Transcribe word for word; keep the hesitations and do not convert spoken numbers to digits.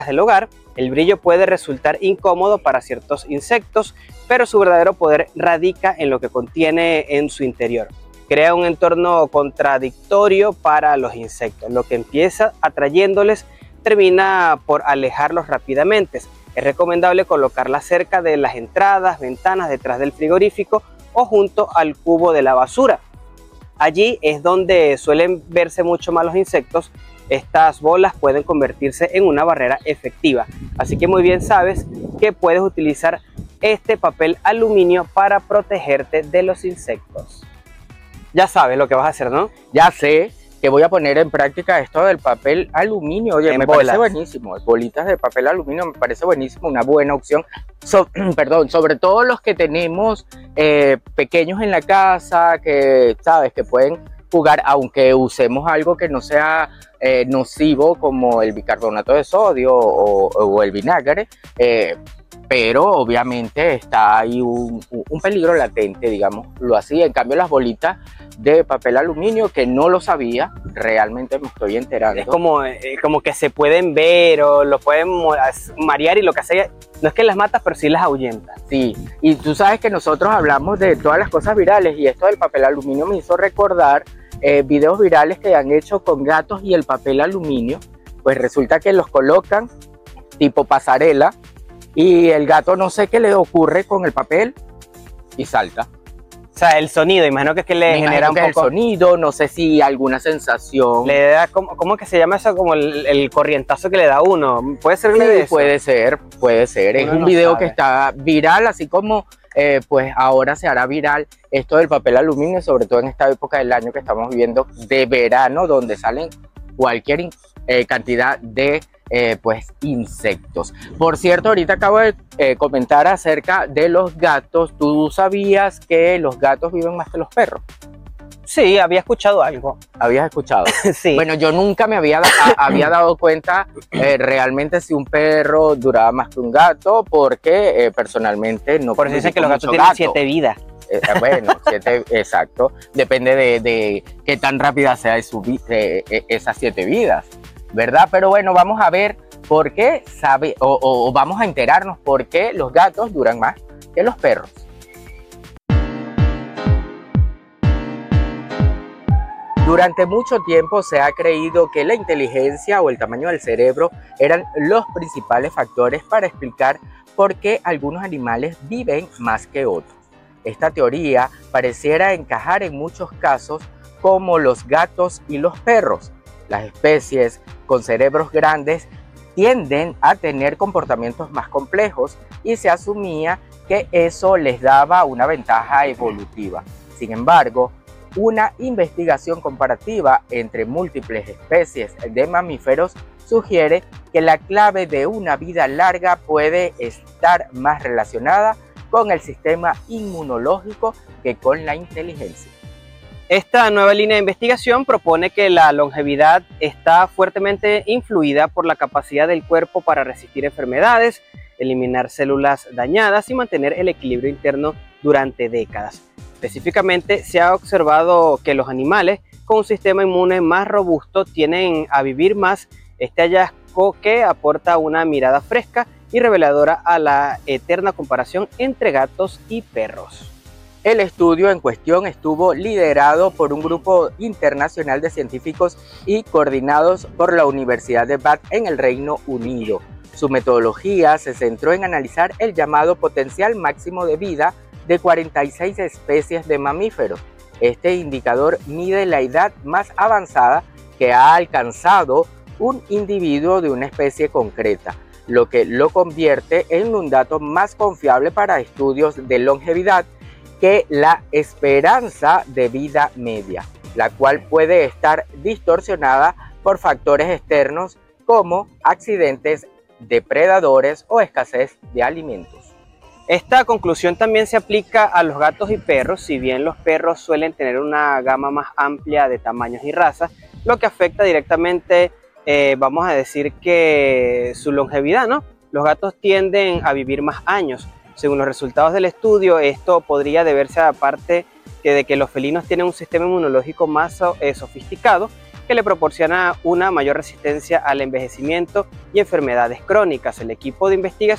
del hogar, el brillo puede resultar incómodo para ciertos insectos, pero su verdadero poder radica en lo que contiene en su interior. Crea un entorno contradictorio para los insectos. Lo que empieza atrayéndoles termina por alejarlos rápidamente. Es recomendable colocarla cerca de las entradas, ventanas, detrás del frigorífico o junto al cubo de la basura. Allí es donde suelen verse mucho más los insectos. Estas bolas pueden convertirse en una barrera efectiva. Así que muy bien sabes que puedes utilizar este papel aluminio para protegerte de los insectos. Ya sabes lo que vas a hacer, ¿no? Ya sé que voy a poner en práctica esto del papel aluminio. Oye, en me bolas. parece buenísimo. Bolitas de papel aluminio me parece buenísimo, una buena opción. So, perdón, sobre todo los que tenemos eh, pequeños en la casa, que sabes que pueden jugar, aunque usemos algo que no sea eh, nocivo como el bicarbonato de sodio o, o el vinagre. Eh, pero obviamente está ahí un, un peligro latente, digámoslo así. En cambio, las bolitas de papel aluminio, que no lo sabía, realmente me estoy enterando. Es como, eh, como que se pueden ver o lo pueden marear, y lo que hace no es que las matas, pero sí las ahuyenta. Sí, y tú sabes que nosotros hablamos de todas las cosas virales, y esto del papel aluminio me hizo recordar eh, videos virales que han hecho con gatos y el papel aluminio. Pues resulta que los colocan tipo pasarela, y el gato no sé qué le ocurre con el papel y salta. O sea, el sonido, imagino que es que le Me genera un que poco... el sonido, no sé si alguna sensación. Le da, ¿cómo, cómo que se llama eso? Como el, el corrientazo que le da a uno. ¿Puede ser? Sí, de eso? puede ser, puede ser. Uno es un no video sabe. que está viral, así como eh, pues ahora se hará viral esto del papel aluminio, sobre todo en esta época del año que estamos viviendo de verano, donde salen cualquier eh, cantidad de Eh, pues insectos. Por cierto, ahorita acabo de eh, comentar acerca de los gatos. ¿Tú sabías que los gatos viven más que los perros? Sí, había escuchado algo. ¿Habías escuchado? Sí. Bueno, yo nunca me había, da había dado cuenta eh, realmente si un perro duraba más que un gato, porque eh, personalmente no. Por eso dicen que los gatos tienen gato. siete vidas. Eh, bueno, siete, exacto. Depende de, de qué tan rápida sea su, eh, esas siete vidas, ¿verdad? Pero bueno, vamos a ver por qué sabe, o, o, o vamos a enterarnos por qué los gatos duran más que los perros. Durante mucho tiempo se ha creído que la inteligencia o el tamaño del cerebro eran los principales factores para explicar por qué algunos animales viven más que otros. Esta teoría pareciera encajar en muchos casos, como los gatos y los perros. Las especies con cerebros grandes tienden a tener comportamientos más complejos, y se asumía que eso les daba una ventaja evolutiva. Sin embargo, una investigación comparativa entre múltiples especies de mamíferos sugiere que la clave de una vida larga puede estar más relacionada con el sistema inmunológico que con la inteligencia. Esta nueva línea de investigación propone que la longevidad está fuertemente influida por la capacidad del cuerpo para resistir enfermedades, eliminar células dañadas y mantener el equilibrio interno durante décadas. Específicamente, se ha observado que los animales con un sistema inmune más robusto tienden a vivir más. Este hallazgo que aporta una mirada fresca y reveladora a la eterna comparación entre gatos y perros. El estudio en cuestión estuvo liderado por un grupo internacional de científicos y coordinados por la Universidad de Bath en el Reino Unido. Su metodología se centró en analizar el llamado potencial máximo de vida de cuarenta y seis especies de mamíferos. Este indicador mide la edad más avanzada que ha alcanzado un individuo de una especie concreta, lo que lo convierte en un dato más confiable para estudios de longevidad que la esperanza de vida media, la cual puede estar distorsionada por factores externos como accidentes, depredadores o escasez de alimentos. Esta conclusión también se aplica a los gatos y perros. Si bien los perros suelen tener una gama más amplia de tamaños y razas, lo que afecta directamente, eh, vamos a decir que su longevidad, ¿no? Los gatos tienden a vivir más años. Según los resultados del estudio, esto podría deberse a parte de que los felinos tienen un sistema inmunológico más eh, sofisticado que le proporciona una mayor resistencia al envejecimiento y enfermedades crónicas. El equipo de investigación